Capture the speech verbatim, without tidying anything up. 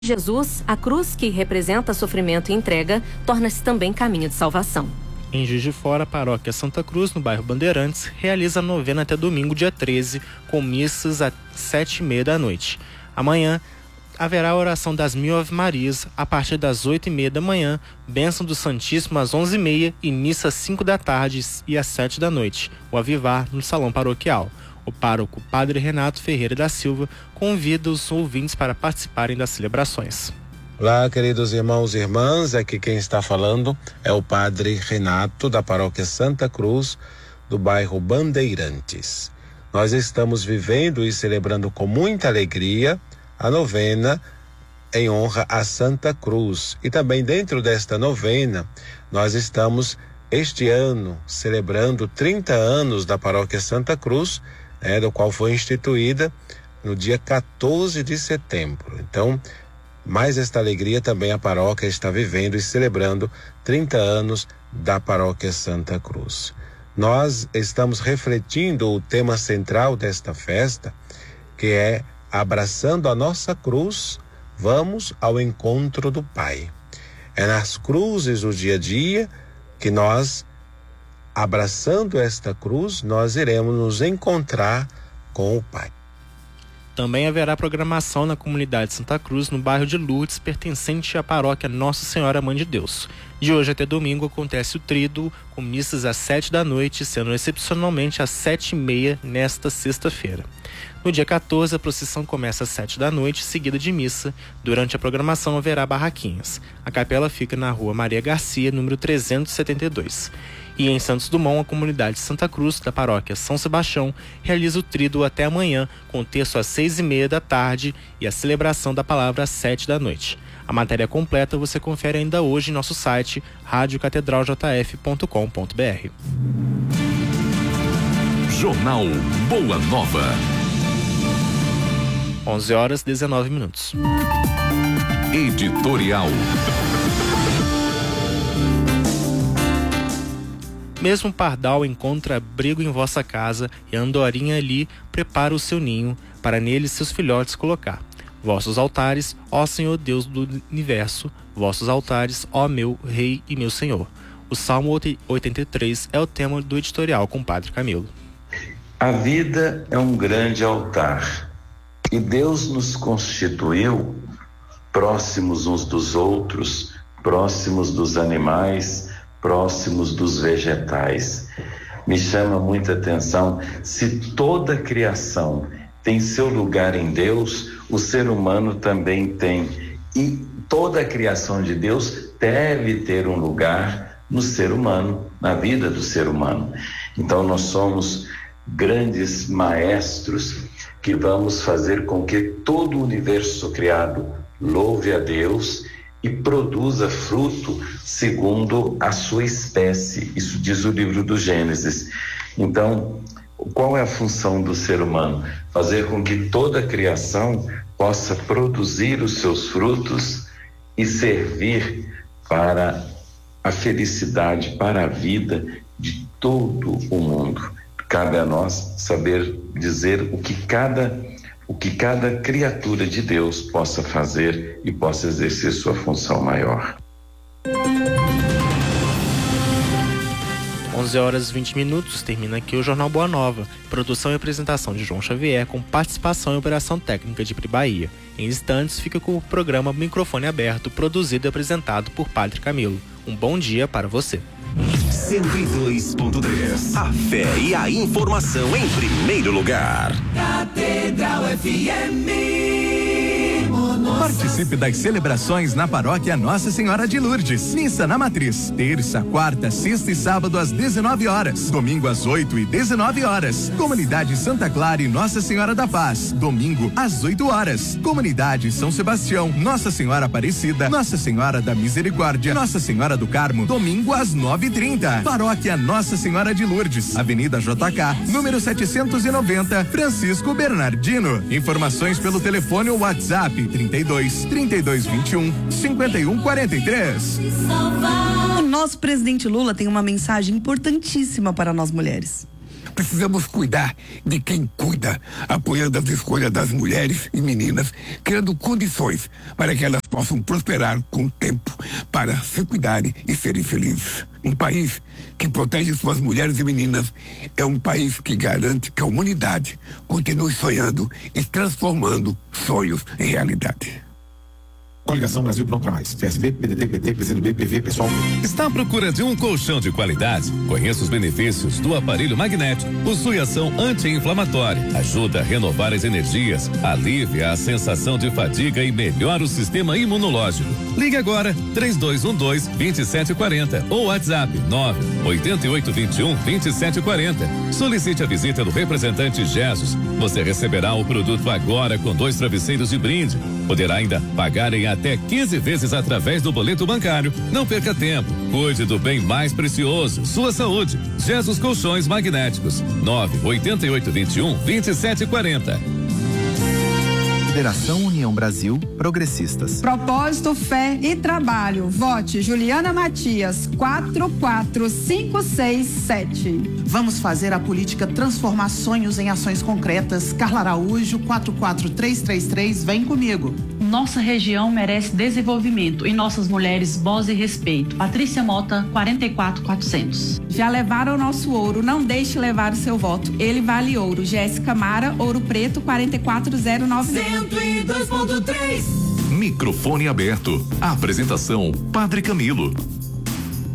Jesus, a cruz que representa sofrimento e entrega, torna-se também caminho de salvação. Em Juiz de Fora, a paróquia Santa Cruz, no bairro Bandeirantes, realiza a novena até domingo, dia treze, com missas às sete e meia da noite. Amanhã haverá a oração das Mil Ave Marias a partir das oito e meia da manhã, bênção do Santíssimo às onze e meia e missa às cinco da tarde e às sete da noite, o Avivar no Salão Paroquial. O pároco Padre Renato Ferreira da Silva convida os ouvintes para participarem das celebrações. Olá, queridos irmãos e irmãs, aqui quem está falando é o Padre Renato, da paróquia Santa Cruz, do bairro Bandeirantes. Nós estamos vivendo e celebrando com muita alegria a novena em honra a Santa Cruz. E também dentro desta novena, nós estamos este ano celebrando trinta anos da paróquia Santa Cruz, né, do qual foi instituída no dia quatorze de setembro. Então, mais esta alegria também a paróquia está vivendo e celebrando trinta anos da paróquia Santa Cruz. Nós estamos refletindo o tema central desta festa, que é abraçando a nossa cruz, vamos ao encontro do Pai. É nas cruzes do dia a dia que nós, abraçando esta cruz, nós iremos nos encontrar com o Pai. Também haverá programação na comunidade Santa Cruz, no bairro de Lourdes, pertencente à paróquia Nossa Senhora Mãe de Deus. De hoje até domingo acontece o tríduo, com missas às sete da noite, sendo excepcionalmente às sete e meia nesta sexta-feira. No dia quatorze, a procissão começa às sete da noite, seguida de missa. Durante a programação haverá barraquinhas. A capela fica na rua Maria Garcia, número trezentos e setenta e dois. E em Santos Dumont, a comunidade Santa Cruz, da paróquia São Sebastião, realiza o tríduo até amanhã, com o terço às seis e meia da tarde e a celebração da palavra às sete da noite. A matéria completa você confere ainda hoje em nosso site rádio catedral j f ponto com ponto b r. Jornal Boa Nova. onze horas e dezenove minutos. Editorial. Mesmo pardal encontra abrigo em vossa casa, e a andorinha ali prepara o seu ninho, para nele seus filhotes colocar. Vossos altares, ó Senhor Deus do universo, vossos altares, ó meu Rei e meu Senhor. O Salmo oitenta e três é o tema do editorial com o Padre Camilo. A vida é um grande altar, e Deus nos constituiu próximos uns dos outros, próximos dos animais, próximos dos vegetais. Me chama muita atenção, se toda a criação tem seu lugar em Deus, o ser humano também tem. E toda a criação de Deus deve ter um lugar no ser humano, na vida do ser humano. Então nós somos grandes maestros que vamos fazer com que todo o universo criado louve a Deus e produza fruto segundo a sua espécie. Isso diz o livro do Gênesis. Então, qual é a função do ser humano? Fazer com que toda a criação possa produzir os seus frutos e servir para a felicidade, para a vida de todo o mundo. Cabe a nós saber dizer o que cada o que cada criatura de Deus possa fazer e possa exercer sua função maior. onze horas e vinte minutos, termina aqui o Jornal Boa Nova. Produção e apresentação de João Xavier, com participação e operação técnica de Pri Bahia. Em instantes, fica com o programa Microfone Aberto, produzido e apresentado por Padre Camilo. Um bom dia para você. cento e dois ponto três. A fé e a informação em primeiro lugar. Catedral F M. Participe das celebrações na paróquia Nossa Senhora de Lourdes. Missa na Matriz, terça, quarta, sexta e sábado às dezenove horas. Domingo às oito e dezenove horas. Comunidade Santa Clara e Nossa Senhora da Paz. Domingo às oito horas. Comunidade São Sebastião, Nossa Senhora Aparecida, Nossa Senhora da Misericórdia, Nossa Senhora do Carmo. Domingo às nove e trinta. Paróquia Nossa Senhora de Lourdes, Avenida J K, número setecentos e noventa, Francisco Bernardino. Informações pelo telefone ou WhatsApp trinta e dois, trinta e dois, vinte e um, cinquenta e um, quarenta e três. O nosso presidente Lula tem uma mensagem importantíssima para nós mulheres. Precisamos cuidar de quem cuida, apoiando as escolhas das mulheres e meninas, criando condições para que elas possam prosperar com o tempo, para se cuidarem e serem felizes. Um país que protege suas mulheres e meninas é um país que garante que a humanidade continue sonhando e transformando sonhos em realidade. Coligação Brasil Pronto pra Mais. P S B, P D T, P T, P C do B, P V, pessoal. Está à procura de um colchão de qualidade? Conheça os benefícios do aparelho magnético. Possui ação anti-inflamatória, ajuda a renovar as energias, alivia a sensação de fadiga e melhora o sistema imunológico. Ligue agora três dois um dois, dois sete quatro zero ou WhatsApp nove oito oito dois um, dois sete quatro zero. Solicite a visita do representante Jesus. Você receberá o produto agora com dois travesseiros de brinde. Poderá ainda pagar em até quinze vezes através do boleto bancário. Não perca tempo. Cuide do bem mais precioso, sua saúde. Jesus Colchões Magnéticos. nove oito oito dois um, dois sete quatro zero. Federação União Brasil Progressistas. Propósito, fé e trabalho. Vote Juliana Matias, quatro quatro cinco seis sete. Vamos fazer a política transformar sonhos em ações concretas. Carla Araújo, quatro quatro três três três, vem comigo. Nossa região merece desenvolvimento e nossas mulheres voz e respeito. Patrícia Mota, quarenta e quatro quatrocentos. Já levaram o nosso ouro, não deixe levar o seu voto. Ele vale ouro. Jéssica Mara, Ouro Preto, quarenta e quatro zero nove. cento e dois ponto três. Microfone aberto. A apresentação: Padre Camilo.